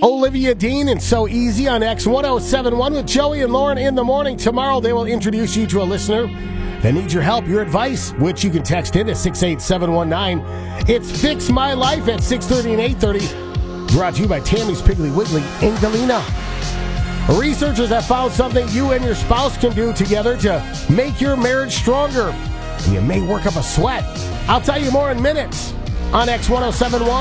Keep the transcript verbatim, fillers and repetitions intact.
Olivia Dean and So Easy on X ten seventy-one with Joey and Lauren in the morning. Tomorrow they will introduce you to a listener that needs your help, your advice, which you can text in to six eight seven one nine. It's Fix My Life at six thirty and eight thirty. Brought to you by Tammy's Piggly Wiggly in Galena. Researchers have found something you and your spouse can do together to make your marriage stronger. And you may work up a sweat. I'll tell you more in minutes on X ten seventy-one.